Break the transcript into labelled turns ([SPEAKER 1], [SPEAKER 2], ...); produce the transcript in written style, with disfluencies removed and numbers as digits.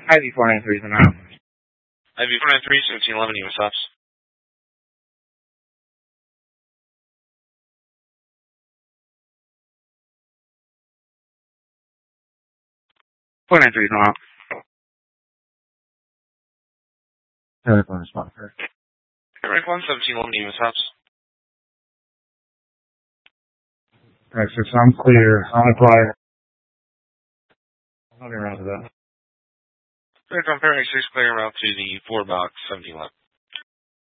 [SPEAKER 1] IV 493 is an out.
[SPEAKER 2] IV 493, 1711, US Ops.
[SPEAKER 1] 493 is an out.
[SPEAKER 3] Eric on the spot, sir.
[SPEAKER 2] Eric 1, 1711, US Ops.
[SPEAKER 3] Alright, sir, so I'm clear. On apply. I'll be around to that.
[SPEAKER 2] Eric on Parent 6, clear route to the 4 box, 1711.